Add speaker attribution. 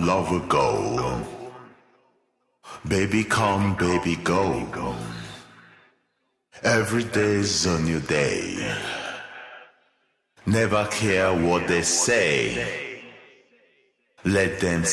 Speaker 1: love will go. Baby come, baby go. Every day's a new day. Never care what they say. Let them